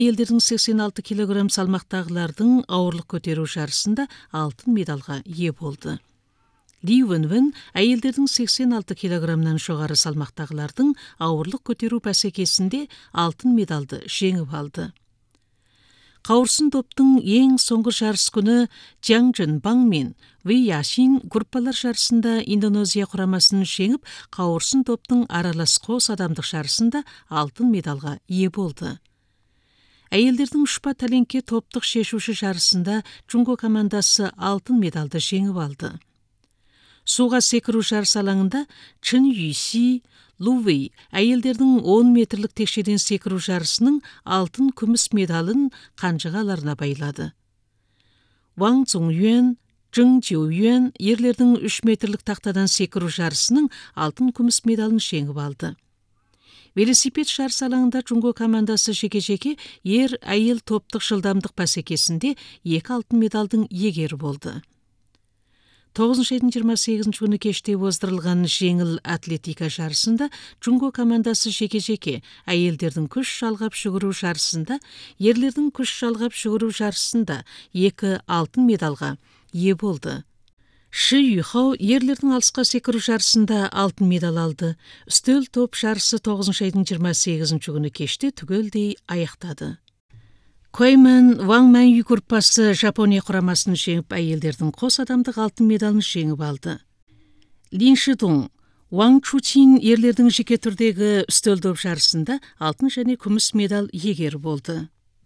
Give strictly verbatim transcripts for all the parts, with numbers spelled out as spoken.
Елдердің сексен алты килограмм салмақтағылардың ауырлық көтеру жарысында алтын медалға ие болды. Ли Вэньвэнь әйелдердің сексен алты килограммнан жоғары салмақтағылардың ауырлық көтеру бәсекесінде алтын медалды жеңіп алды. Қауырсын топтың ең соңғы жарыс күні Чжан Чжэнбаң мен Вэй Яшин группалар жарысында Индонезия құрамасын жеңіп, қауырсын топтың аралас қос адамдық жарысында алтын медалға ие болды. Әйелдердің ұшпа тәлеңке топтық шешуші жарысында Джунго командасы алтын медалды жеңіп алды. Суға секіру жарыс алаңында Чын Юйси, Лу Вэй әйелдердің он метрлік текшеден секіру жарысының алтын күміс медалын қанжығаларына байлады. Ваң Цзоңюэн, Чжың Чжоуюэн ерлердің үш метрлік тақтадан секіру жарысының алтын күміс медалын жеңіп алды. Велосипед жарыс алаңында Джунго командасы жеке-жеке ер әйел топтық жылдамдық бәсекесінде екі алтын медалдың иегері болды. тоғызыншы айдың жиырма сегізінші күні кеште оздырылған жеңіл атлетика жарысында Джунго командасы жеке-жеке әйелдердің күш жалғап жүгіру жарысында, ерлердің күш жалғап жүгіру жарысында екі алтын медалға ие болды. Ши Юйхау ерлердің алысқа секіру жарысында алтын медаль алды. Үстел топ жарысы тоғызыншы айдың жиырма сегізінші күні кеште түгелдей аяқтады. Куэймен Ваң Мэнью группасы Жапония құрамасын жеңіп, әйелдердің қос адамдық алтын медалын жеңіп алды. Лин Шидун, Ваң Чучин ерлердің жеке түрдегі үстел топ жарысында алтын және күміс медаль иегері болды.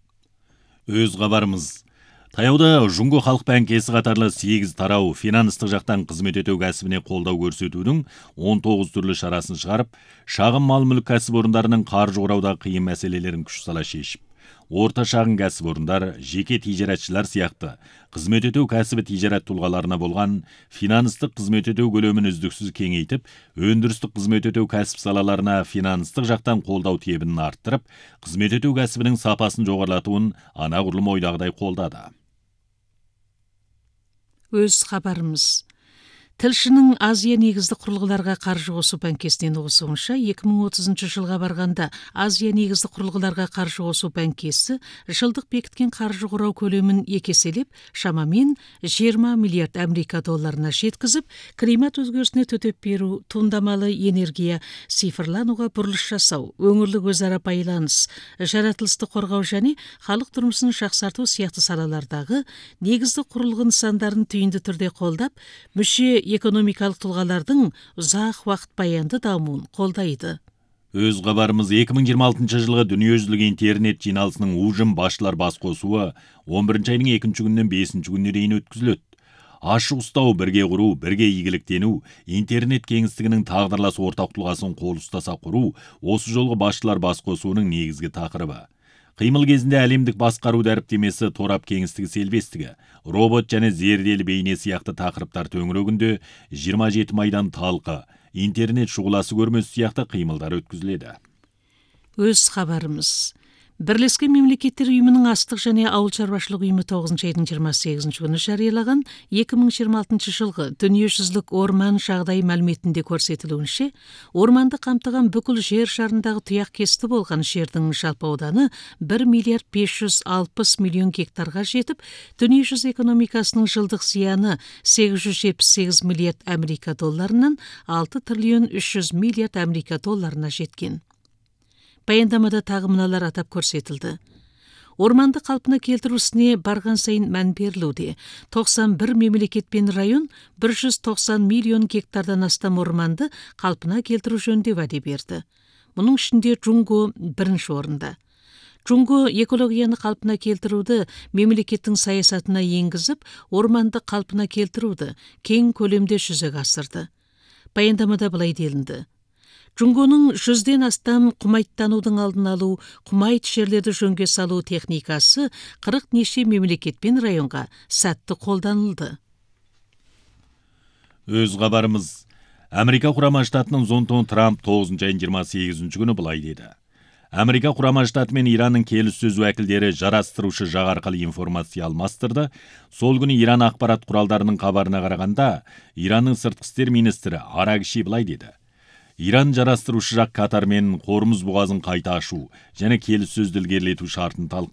Өз хабарымыз. Таяуда Джунго халық банкесі қатарлы сегіз тарау финанстық жақтан қызмет ету кәсібіне қолдау көрсетудің он тоғыз түрлі шарасын шығарып, шағын мал мүлік кәсіпорындарының қаржы құраудағы қиын мәселелерін күш сала шешіп, орта шағын кәсіпорындар, жеке тижаратшылар сияқты қызмет ету кәсібі тижарат тұлғаларына болған финанстық қызмет ету көлемін үздіксіз кеңейтіп, өндірістік қызмет ету кәсіп салаларына финанстық жақтан қолдау тебінін арттырып, қызмет ету кәсібінің сапасын жоғарлатуын анағұрлым ойдағыдай қолдады. Өз хабарымыз. Тілшінің Азия негізді құрылғыларға қаржы қосу банкесінен оқысуынша, екі мың отызыншы жылға барғанда Азия негізді құрылғыларға қаржы қосу банкесі жылдық бекіткен қаржы құрау көлемін екеселеп, шамамен жиырма миллиард америка долларына жеткізіп, климат өзгерісіне төтеп беру, туындамалы энергия, цифрлануға бұрылыс жасау, өңірлік өзара байланыс, жаратылысты қорғау және халық тұрмысын жақсарту сияқты салалардағы негізді құрылғы нысандарын түйінді түрде қолдап, мүше экономикалық тұлғалардың ұзақ уақыт баянды дамуын қолдайды. Өз хабарымыз екі мың жиырма алтыншы жылғы дүниежүзілік интернет жиналысының ұжым басшылар бас қосуы он бірінші айдың екінші күнінен бесінші күніне дейін өткізіледі. Ашық ұстау, бірге құру, бірге игіліктену, интернет кеңістігінің тағдырлас ортақ тұлғасын қол ұстаса құру осы жолғы басшылар бас қосуының негізгі тақырыбы. Қимыл кезінде әлемдік басқару дәріптемесі, торап кеңістігі селбестігі, робот және зерделі бейне сияқты тақырыптар төңірегінде жиырма жеті майдан талқы, интернет шұғыласы көрмесі сияқты қимылдар өткізіледі. Өз хабарымыз. Бірлескен мемлекеттер ұйымының астық және ауыл шаруашылық ұйымы тоғызыншы айдың жиырма сегізінші күні жариялаған екі мың жиырма алтыншы жылғы дүниежүзілік орман жағдайы мәліметінде көрсетілуінше, орманды қамтыған бүкіл жер шарындағы тұяқ кесті болған жердің жалпы ауданы бір миллиард бес жүз алпыс миллион гектарға жетіп, дүниежүзі экономикасының жылдық зияны сегіз жүз жетпіс сегіз миллиард америка долларынан алты триллион үш жүз миллиард америка долларына жеткен. Баяндамада тағы мыналар атап көрсетілді. Орманды қалпына келтіру ісіне барған сайын мән берілуде. тоқсан бір мемлекет пен район бір жүз тоқсан миллион гектардан астам орманды қалпына келтіру жөнінде уәде берді. Мұның ішінде Джунго бірінші орында. Джунго экологияны қалпына келтіруді мемлекеттің саясатына енгізіп, орманды қалпына келтіруді кең көлемде жүзеге асырды. Баяндамада былай делінді. Джунгоның жүзден астам құмайттанудың алдын алу, құмайт жерлерді жөнге салу техникасы қырық неше мемлекет пен районға сәтті қолданылды. Өз хабарымыз. Америка құрама штатының Зонтон Трамп тоғызыншы айдың жиырма сегізінші күні былай деді. Америка құрама штаты мен Иранның келіссөз уәкілдері жарастырушы жақ арқылы информация алмастырды. Сол күні Иран ақпарат құралдарының хабарына қарағанда, Иранның сыртқы істер министрі Арагши былай деді. Иран жарастырушы жақ Катармен Қормұз бұғазын қайта ашу және келіссөзді ілгерілету шартын талқылады.